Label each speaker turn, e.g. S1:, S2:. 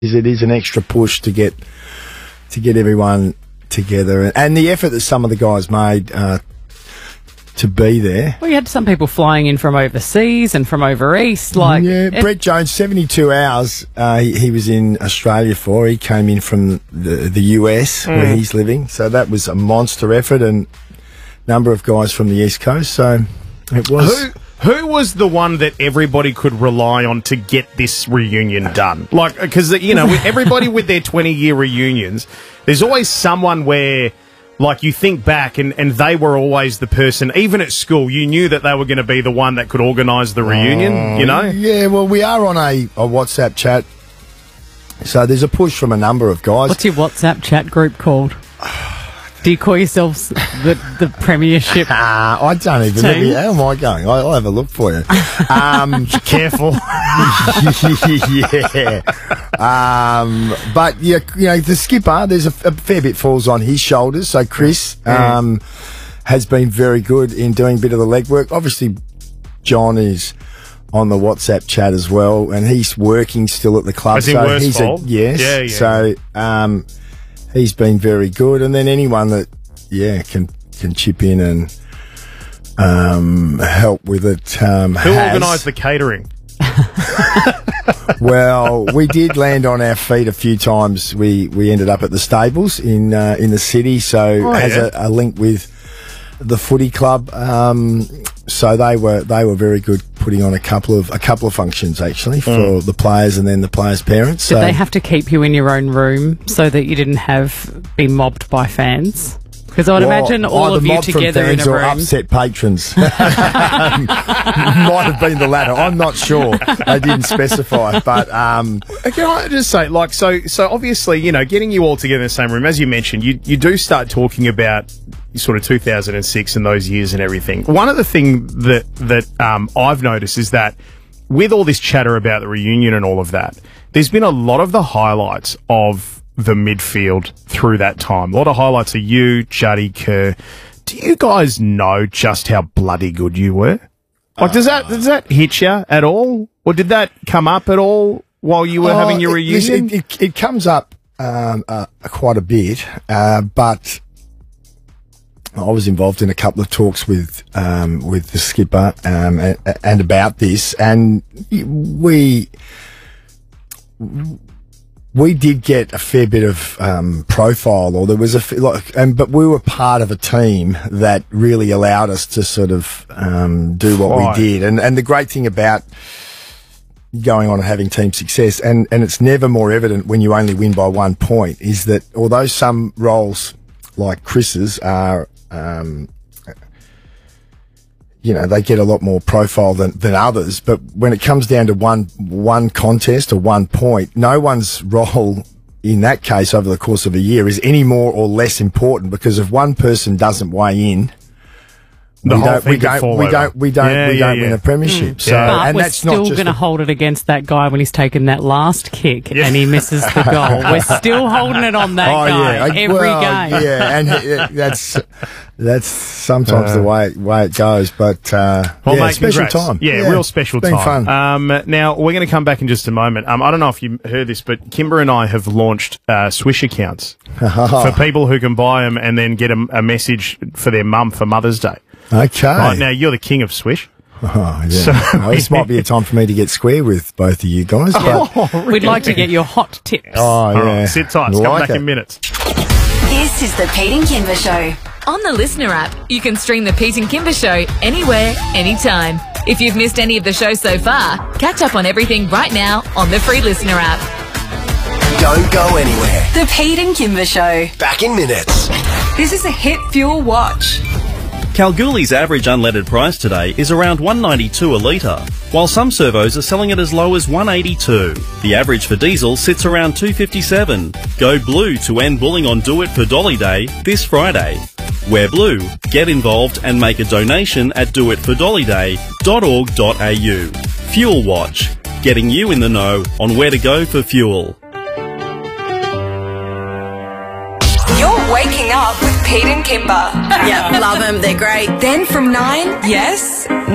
S1: It is an extra push to get everyone together, and the effort that some of the guys made to be there.
S2: Well, you had some people flying in from overseas and from over east.
S1: Brett Jones, 72 hours he was in Australia for. He came in from the US where he's living, so that was a monster effort, and a number of guys from the East Coast. So it was.
S3: Who was the one that everybody could rely on to get this reunion done? Like, because, you know, with everybody with their 20-year reunions, there's always someone where, like, you think back and they were always the person, even at school, you knew that they were going to be the one that could organise the reunion, you know?
S1: Yeah, well, we are on a WhatsApp chat, so there's a push from a number of guys.
S2: What's your WhatsApp chat group called? Do you call yourselves the Premiership?
S1: I don't even know. How am I going? I'll have a look for you.
S3: Careful.
S1: Yeah. But, yeah, you know, the skipper, there's a fair bit falls on his shoulders. So Chris has been very good in doing a bit of the legwork. Obviously, John is on the WhatsApp chat as well, and he's working still at the club.
S3: As in Worsfold?
S1: Yes.
S3: Yeah.
S1: So, he's been very good, and then anyone that can chip in and help with it.
S3: Who organised the catering?
S1: Well, we did land on our feet a few times. We ended up at the stables in the city, so it has a link with the footy club. So they were very good, putting on a couple of functions actually for the players and then the players' parents.
S2: Did they have to keep you in your own room so that you didn't be mobbed by fans? Because I'd imagine all of you together in a room.
S1: Or upset patrons. Might have been the latter. I'm not sure. They didn't specify. But
S3: can I just say, like, so obviously, you know, getting you all together in the same room, as you mentioned, you do start talking about sort of 2006 and those years and everything. One of the things that I've noticed is that with all this chatter about the reunion and all of that, there's been a lot of the highlights of the midfield through that time. A lot of highlights of you, Juddy, Kerr. Do you guys know just how bloody good you were? Like, does that hit you at all? Or did that come up at all while you were having your reunion?
S1: It comes up quite a bit, but I was involved in a couple of talks with the skipper and about this, and we did get a fair bit of profile, or there was but we were part of a team that really allowed us to sort of do what we did. And the great thing about going on and having team success, and it's never more evident when you only win by 1 point, is that although some roles like Chris's are, you know, they get a lot more profile than others, but when it comes down to one contest or 1 point, no one's role in that case over the course of a year is any more or less important, because if one person doesn't weigh in, we don't win a premiership. So,
S2: but
S1: and
S2: we're
S1: that's
S2: still
S1: not
S2: going to hold it against that guy when he's taken that last kick and he misses the goal. We're still holding it on that guy every game.
S1: Yeah, and that's sometimes the way it goes. But
S3: mate,
S1: special
S3: congrats.
S1: time.
S3: Yeah, real special
S1: it's been
S3: time.
S1: Fun.
S3: Now we're going to come back in just a moment. I don't know if you heard this, but Kimber and I have launched Swish accounts for people who can buy them and then get a message for their mum for Mother's Day.
S1: Okay.
S3: Right, now you're the king of Swish.
S1: Oh, yeah. Well, this might be a time for me to get square with both of you guys. But
S2: we'd like to get your hot tips.
S1: Oh, yeah.
S3: All right, sit tight. It's coming back in minutes.
S4: This is the Pete and Kimber Show.
S5: On the Listener app, you can stream the Pete and Kimber Show anywhere, anytime. If you've missed any of the show so far, catch up on everything right now on the free Listener app.
S6: Don't go anywhere.
S4: The Pete and Kimber Show.
S6: Back in minutes.
S4: This is a Hit Fuel Watch.
S7: Kalgoorlie's average unleaded price today is around $1.92 a litre, while some servos are selling it as low as $1.82. The average for diesel sits around $2.57. Go blue to end bulling on Do It for Dolly Day this Friday. Wear blue, get involved and make a donation at doitfordollyday.org.au. Fuel Watch, getting you in the know on where to go for fuel.
S4: You're waking up with Pete and Kimber.
S8: Yeah, love them. They're great.
S4: Then from 9, yes,